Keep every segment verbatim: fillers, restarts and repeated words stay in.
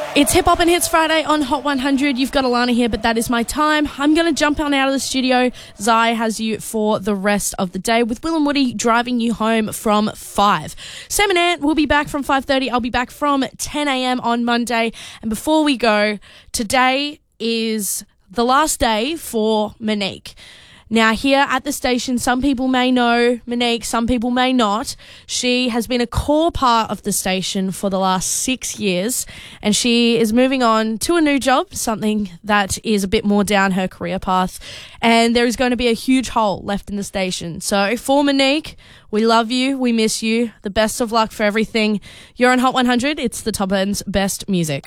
It's Hip Hop and Hits Friday on Hot one hundred. You've got Alana here, but that is my time. I'm going to jump on out of the studio. Zai has you for the rest of the day with Will and Woody driving you home from five. Sam and Ant will be back from five thirty. I'll be back from ten a.m. on Monday. And before we go, today is the last day for Monique. Now, here at the station, some people may know Monique, some people may not. She has been a core part of the station for the last six years, and she is moving on to a new job, something that is a bit more down her career path, and there is going to be a huge hole left in the station. So, for Monique, we love you, we miss you, the best of luck for everything. You're on Hot one hundred, it's the top end's best music.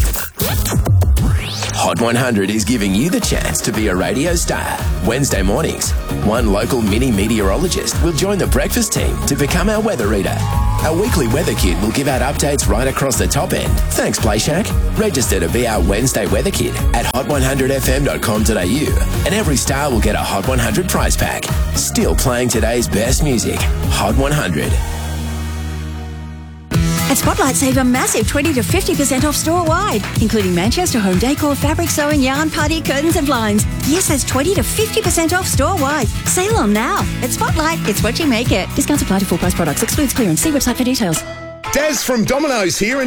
Hot one hundred is giving you the chance to be a radio star. Wednesday mornings, one local mini meteorologist will join the breakfast team to become our weather reader. Our weekly weather kit will give out updates right across the top end. Thanks, PlayShack. Register to be our Wednesday weather kit at hot one hundred f m dot com dot a u, and every star will get a Hot one hundred prize pack. Still playing today's best music. Hot one hundred. At Spotlight, save a massive twenty to fifty percent off store-wide, including Manchester home decor, fabric sewing, yarn, party, curtains and blinds. Yes, that's twenty to fifty percent off store-wide. Sale on now. At Spotlight, it's what you make it. Discounts apply to full-price products. Excludes clearance. See website for details. Daz from Domino's here.